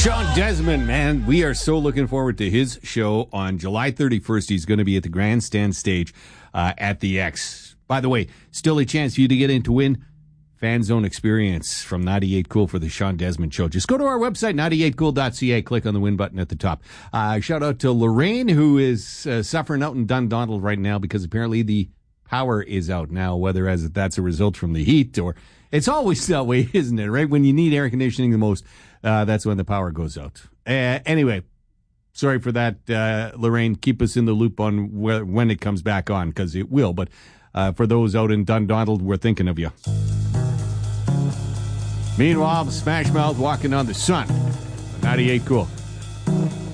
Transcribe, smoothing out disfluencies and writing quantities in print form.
Sean Desmond, man, we are so looking forward to his show on July 31st. He's going to be at the Grandstand stage at the X. By the way, still a chance for you to get in to win Fan Zone Experience from 98 Cool for the Sean Desmond Show. Just go to our website, 98cool.ca, click on the win button at the top. Shout out to Lorraine, who is suffering out in Dundonald right now because apparently the power is out now, whether as that's a result from the heat or it's always that way, isn't it, right? When you need air conditioning the most, that's when the power goes out. Anyway, sorry for that, Lorraine. Keep us in the loop on when it comes back on, because it will. But for those out in Dundonald, we're thinking of you. Meanwhile, Smash Mouth walking on the sun. 98 Cool.